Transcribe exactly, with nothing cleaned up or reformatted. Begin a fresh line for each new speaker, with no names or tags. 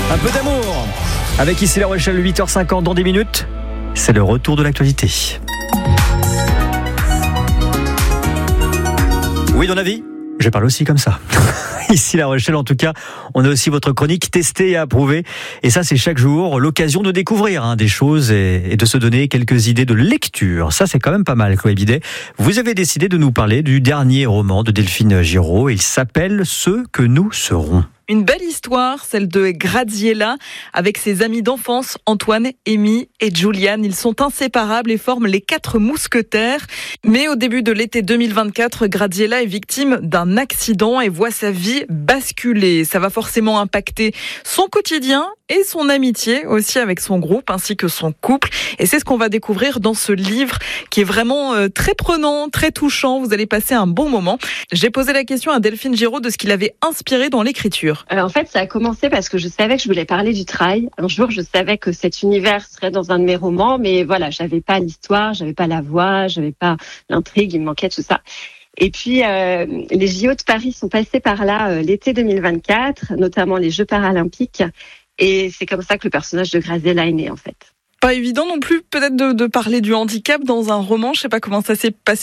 Un peu d'amour avec ici La Rochelle, huit heures cinquante dans dix minutes. C'est le retour de l'actualité. Oui, dans la vie, je parle aussi comme ça. Ici La Rochelle, en tout cas, on a aussi votre chronique testée et approuvée. Et ça, c'est chaque jour l'occasion de découvrir hein, des choses et, et de se donner quelques idées de lecture. Ça, c'est quand même pas mal, Chloé Bidet. Vous avez décidé de nous parler du dernier roman de Delphine Giraud. Il s'appelle « Ceux que nous serons ».
Une belle histoire, celle de Graziella, avec ses amis d'enfance, Antoine, Amy et Juliane. Ils sont inséparables et forment les quatre mousquetaires. Mais au début de l'été deux mille vingt-quatre, Graziella est victime d'un accident et voit sa vie basculer. Ça va forcément impacter son quotidien et son amitié aussi avec son groupe ainsi que son couple. Et c'est ce qu'on va découvrir dans ce livre qui est vraiment euh, très prenant, très touchant. Vous allez passer un bon moment. J'ai posé la question à Delphine Giraud de ce qui l'avait inspiré dans l'écriture.
Alors, en fait, ça a commencé parce que je savais que je voulais parler du trail. Un jour, je savais que cet univers serait dans un de mes romans, mais voilà, j'avais pas l'histoire, j'avais pas la voix, j'avais pas l'intrigue, il me manquait tout ça. Et puis, euh, les J O de Paris sont passés par là euh, l'été deux mille vingt-quatre, notamment les Jeux paralympiques. Et c'est comme ça que le personnage de Graziella est né, en fait.
Pas évident non plus, peut-être, de, de parler du handicap dans un roman. Je sais pas comment ça s'est passé